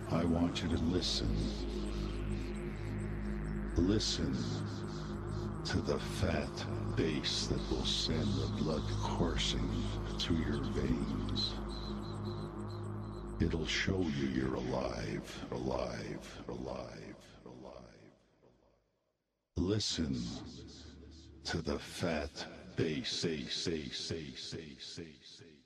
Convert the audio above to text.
I want you to listen. Listen to the fat bass that will send the blood coursing through your veins. It'll show you you're alive, alive, alive, alive. Listen to the fat bass, say.